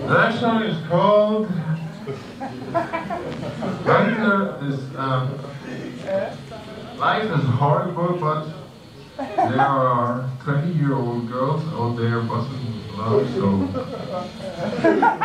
That song is called Life is horrible, but there are 20-year-old girls out there busting love, so